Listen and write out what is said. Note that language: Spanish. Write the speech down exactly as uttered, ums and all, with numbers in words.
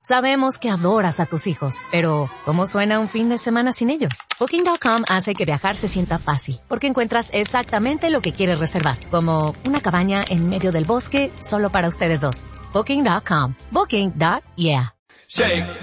Sabemos que adoras a tus hijos, pero ¿cómo suena un fin de semana sin ellos? Booking punto com hace que viajar se sienta fácil, porque encuentras exactamente lo que quieres reservar, como una cabaña en medio del bosque solo para ustedes dos. Booking punto com. Booking. Yeah. Shake.